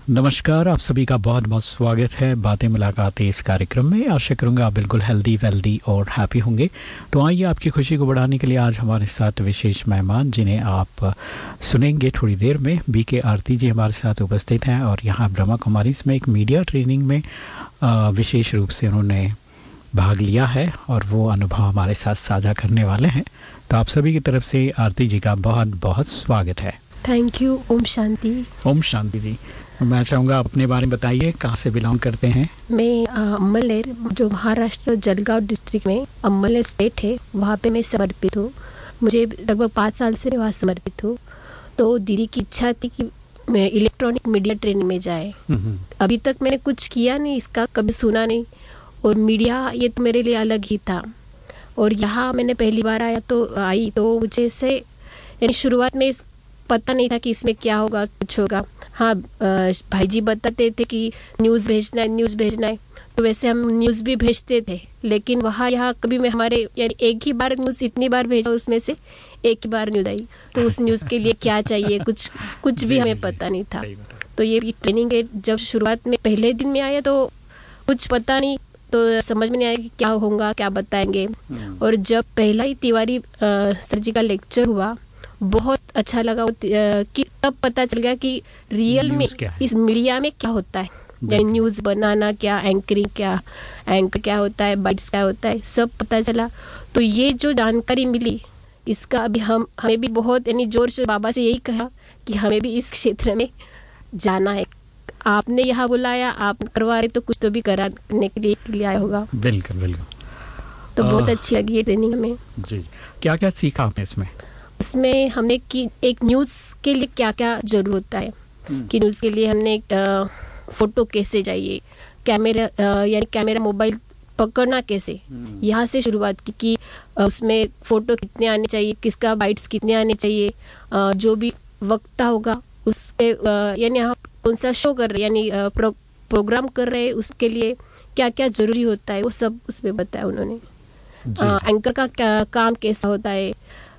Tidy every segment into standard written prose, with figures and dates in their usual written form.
नमस्कार, आप सभी का बहुत बहुत स्वागत है बातें मुलाकातें इस कार्यक्रम में। आशा करूँगा आप बिल्कुल हेल्दी वेल्दी और हैप्पी होंगे। तो आइए आपकी खुशी को बढ़ाने के लिए आज हमारे साथ विशेष मेहमान जिन्हें आप सुनेंगे थोड़ी देर में, बीके आरती जी हमारे साथ उपस्थित हैं और यहाँ ब्रह्मा कुमारी इसमें एक मीडिया ट्रेनिंग में विशेष रूप से उन्होंने भाग लिया है और वो अनुभव हमारे साथ साझा करने वाले हैं। तो आप सभी की तरफ से आरती जी का बहुत बहुत स्वागत है। Thank you. ओम शांति। ओम शांति जी। मैं चाहूँगा अपने बारे में बताइए, कहाँ से बिलोंग करते हैं? मैं अम्मलेर, जो महाराष्ट्र जलगांव डिस्ट्रिक्ट में अम्मलेर स्टेट है, वहाँ पे मैं समर्पित हूँ। मुझे लगभग 5 साल से मैं वहाँ समर्पित हूँ। तो दीदी की इच्छा थी कि मैं इलेक्ट्रॉनिक मीडिया ट्रेनिंग में जाए। अभी तक मैंने कुछ किया नहीं, इसका कभी सुना नहीं, और मीडिया ये तो मेरे लिए अलग ही था। और यहाँ मैंने पहली बार आई तो मुझे ऐसे यानी शुरुआत में पता नहीं था कि इसमें क्या होगा, कुछ होगा। हाँ, भाई जी बताते थे कि न्यूज़ भेजना है, तो वैसे हम न्यूज़ भी भेजते थे। लेकिन वहाँ यहाँ कभी मैं हमारे यानी एक ही बार न्यूज़ इतनी बार भेजा, उसमें से एक ही बार न्यूज़ आई, तो उस न्यूज़ के लिए क्या चाहिए कुछ भी हमें पता नहीं था। तो ये ट्रेनिंग है, जब शुरुआत में पहले दिन में आया तो कुछ पता नहीं, तो समझ में नहीं आया कि क्या होगा, क्या बताएंगे। और जब पहला ही तिवारी सर जी का लेक्चर हुआ, बहुत अच्छा लगा कि तब पता चल गया कि रियल में इस मीडिया में क्या होता है, यानी न्यूज़ बनाना क्या, एंकर क्या होता है, बाइट्स क्या होता है, सब पता चला। तो ये जो जानकारी मिली, इसका अभी हमें भी बहुत यानी जोर से बाबा से यही कहा कि हमें भी इस क्षेत्र में जाना है। आपने यहाँ बुलाया, आप करवा रहे, तो कुछ तो भी कराने के लिए आया होगा। बिल्कुल बिल्कुल। तो बहुत अच्छी लगी ये ट्रेनिंग हमें जी। क्या क्या सीखा आपने इसमें? उसमें हमने कि एक न्यूज़ के लिए क्या क्या जरूर होता है, कि न्यूज़ के लिए हमने एक फ़ोटो कैसे चाहिए, कैमरा मोबाइल पकड़ना कैसे, यहाँ से शुरुआत की कि उसमें फ़ोटो कितने आने चाहिए, किसका बाइट्स कितने आने चाहिए, जो भी वक्ता होगा उसके यानी हम कौन सा शो कर रहे हैं, यानी प्रोग्राम कर रहे हैं, उसके लिए क्या क्या ज़रूरी होता है, वो सब उसमें बताया उन्होंने। एंकर का काम कैसा होता है,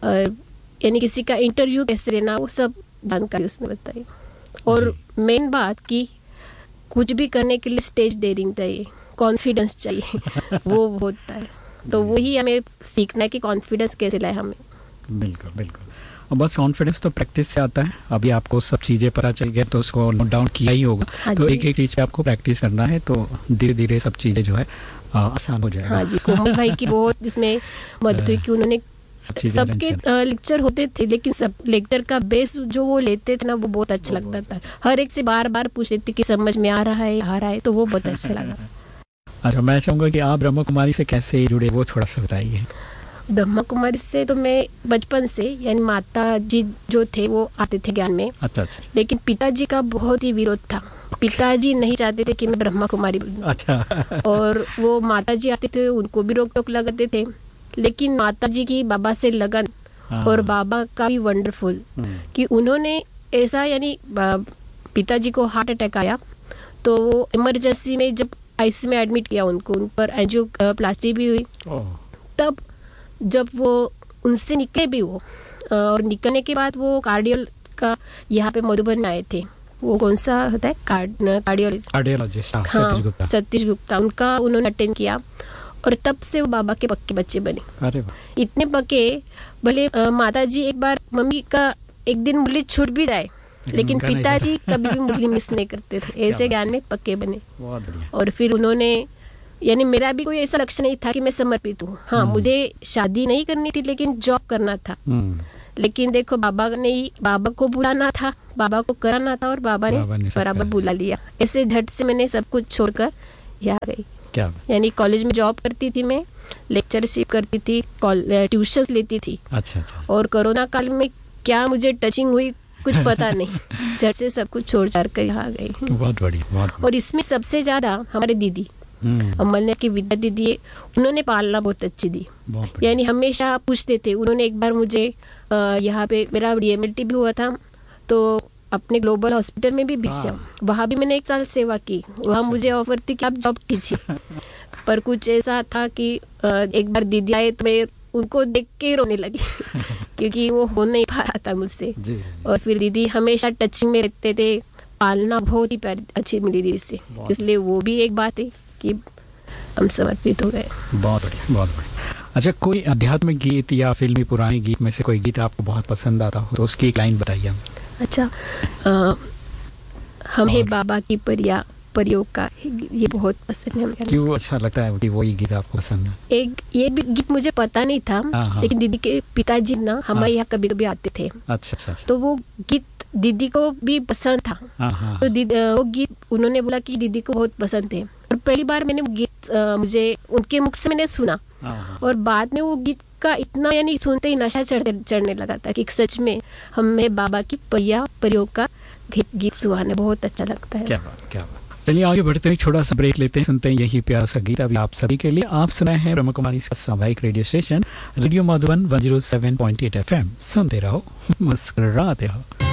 यानी किसी का इंटरव्यू कैसे लेना, वो सब जानकारी उसमें बताई। और मेन बात कि कुछ भी करने के लिए स्टेज डेयरिंग चाहिए, कॉन्फिडेंस चाहिए वो होता है। तो वही हमें सीखना है कि कॉन्फिडेंस कैसे लाए हमें। बिल्कुल बिल्कुल। और बस कॉन्फिडेंस तो प्रैक्टिस से आता है। अभी आपको सब चीज़ें पता चल गया तो उसको नोट डाउन किया ही होगा। हाँ, तो एक एक चीज़ पे आपको प्रैक्टिस करना है, तो धीरे धीरे सब चीज़ें जो है आसान हो जाएगा। हाँ जी, कोमल भाई की बहुत इसमें मदद हुई कि उन्होंने सबके लेक्चर होते थे, लेकिन सब लेक्चर का बेस जो वो लेते थे ना, वो बहुत अच्छा लगता था। हर एक से बार बार पूछते थे कि समझ में आ रहा है, तो वो बहुत अच्छा लगा। अच्छा, मैं चाहूँगा कि आप ब्रह्मा कुमारी से कैसे जुड़े, वो थोड़ा सा बताइए। ब्रह्मा कुमारी से तो मैं बचपन से, यानी माता जी जो थे वो आते थे ज्ञान में। अच्छा। लेकिन पिताजी का बहुत ही विरोध था। पिताजी नहीं चाहते थे कि मैं ब्रह्मा कुमारी बनूं। अच्छा। और वो माता जी आते थे, उनको भी रोक टोक लगाते थे। लेकिन माता जी की बाबा से लगन और बाबा का भी वंडरफुल कि उन्होंने ऐसा, यानी पिताजी को हार्ट अटैक आया तो वो इमरजेंसी में जब आईसीयू में एडमिट किया, उन पर एंजियोप्लास्टी भी हुई। तब जब वो उनसे निकले भी वो, और निकलने के बाद वो कार्डियल का यहाँ पे मधुबन में आए थे। वो कौन सा होता है, कार्डियोलॉजिस्ट, हाँ, सतीश गुप्ता, उनका उन्होंने अटेंड किया। और तब से वो बाबा के पक्के बच्चे बने। अरे वाह। इतने पक्के, भले माता जी एक बार मम्मी का एक दिन मुरली छूट भी जाए, लेकिन पिताजी कभी भी मुरली मिस नहीं करते थे। ऐसे ज्ञान में पक्के बने। और फिर उन्होंने, यानी मेरा भी कोई ऐसा लक्ष्य नहीं था कि मैं समर्पित हूँ। हाँ, मुझे शादी नहीं करनी थी, लेकिन जॉब करना था। लेकिन देखो, बाबा को बुलाना था, बाबा को कराना था, और बाबा ने बराबर बुला लिया। ऐसे झट से मैंने सब कुछ छोड़कर यहाँ गई। यानी कॉलेज में जॉब करती थी मैं, लेक्चरशिप करती थी, ट्यूशन लेती थी। अच्छा। और कोरोना काल में क्या मुझे टचिंग हुई कुछ पता नहीं। झट से सब कुछ छोड़ छाड़ कर यहाँ गई। बहुत बढ़िया। और इसमें सबसे ज्यादा हमारे दीदी अमलने की विद्या दीदी, उन्होंने पालना बहुत अच्छी दी। यानी हमेशा पूछते थे। उन्होंने एक बार मुझे यहाँ पे, मेरा DMLT भी हुआ था, तो अपने ग्लोबल हॉस्पिटल में भी भेजा। वहाँ भी मैंने 1 साल सेवा की। वहाँ मुझे ऑफर थी कि आप जॉब कीजिए, पर कुछ ऐसा था कि एक बार दीदी आए तो मैं उनको देख के रोने लगी क्योंकि वो हो नहीं पा रहा था मुझसे। और फिर दीदी हमेशा टचिंग में रहते थे, पालना बहुत ही अच्छी मिली दीदी से, इसलिए वो भी एक बात है कि हम समर्पित हो गए। बहुत बढ़िया, बहुत बढ़िया। अच्छा, कोई आध्यात्मिक गीत या फिल्मी पुराने गीत में से कोई गीत आपको बहुत पसंद आता हो तो उसकी एक लाइन बताइए हम। अच्छा, हमें बाबा की परियोग का ये बहुत पसंद है हमें। क्यों अच्छा लगता है कि वही गीत आपको पसंद है? एक ये भी गीत मुझे पता नहीं था, लेकिन दीदी के पिताजी ना हमारे यहाँ कभी कभी आते थे। अच्छा। तो वो गीत दीदी को भी पसंद था। तो वो गीत उन्होंने बोला कि दीदी को बहुत पसंद है, और पहली बार मैंने गीत मुझे उनके मुख से मैंने सुना, और बाद में वो गीत का इतना यानी सुनते ही नशा चढ़ने लगा था कि सच में हमें बाबा की परियोग का गीत सुहाने बहुत अच्छा लगता है। क्या बात। चलिए आगे बढ़ते हैं, छोटा सा ब्रेक लेते हैं, सुनते हैं यही प्यारा सा गीत अभी आप सभी के लिए। आप सुनाए हैं ब्रह्म कुमारी का सामुदायिक radio station radio Madhuban 107.8 FM। सुनते रहो, मुस्कुराते रहो।